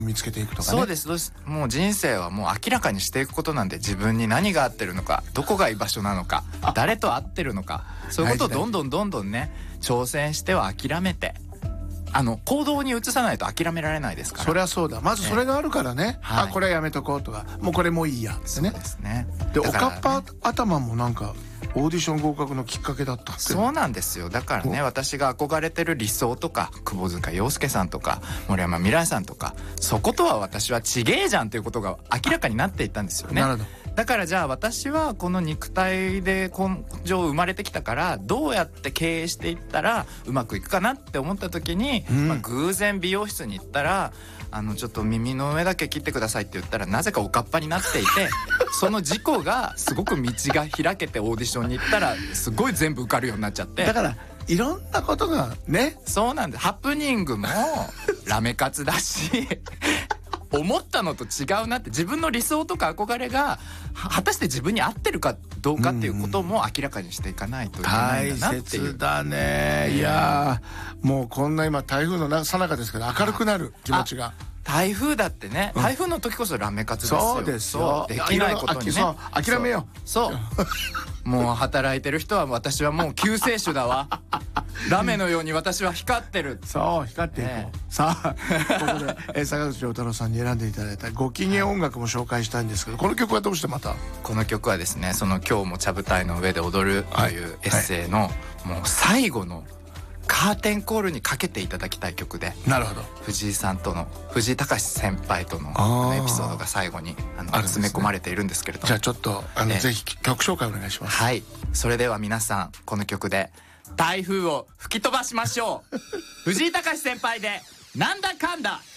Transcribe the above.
見つけていくとかね。 そうです。もう人生はもう明らかにしていくことなんで、自分に何が合ってるのか、どこが居場所なのか、誰と会ってるのか、そういうことをどんどんね挑戦しては諦めて、行動に移さないと諦められないですから。 そりゃそうだ。まずそれがあるからね、 はい、 これはやめとこうとか、もうこれもういいやってね。 そうですね。 でおかっぱ頭もなんかオーディション合格のきっかけだったって。 そうなんですよ。だからね、私が憧れてる理想とか、窪塚洋介さんとか森山未來さんとか、そことは私はちげえじゃんということが明らかになっていったんですよね。 なるほど。 だからじゃあ私はこの肉体で根性生まれてきたから、どうやって経営していったらうまくいくかなって思った時に、偶然美容室に行ったら、ちょっと耳の上だけ切ってくださいって言ったら、なぜかおかっぱになっていてその事故がすごく道が開けて、オーディションに行ったらすごい全部受かるようになっちゃって。 だからいろんなことがね。 そうなんです。ハプニングもラメ活だし思ったのと違うなって、自分の理想とか憧れが果たして自分に合ってるかどうかっていうことも明らかにしていかないといけないんだなっていう。 大切だね。いやもうこんな今台風の最中ですけど、明るくなる気持ちが。 台風だってね、台風の時こそラメ活ですよ。 そうですよ。 できないことにね、 諦めよう。 そうもう働いてる人は、私はもう救世主だわラメのように私は光ってる。 そう光っていこう、さあここで坂口涼太郎さんに選んでいただいたご機嫌音楽も紹介したいんですけど、この曲はどうしてまた。 この曲はですね、その今日も茶舞台の上で踊るというエッセイのもう最後のカーテンコールにかけていただきたい曲で。 なるほど。 藤井隆先輩とのエピソードが最後に詰め込まれているんですけれども、 じゃあちょっとぜひ曲紹介お願いします。 はい、それでは皆さん、この曲で台風を吹き飛ばしましょう藤井隆先輩でなんだかんだ。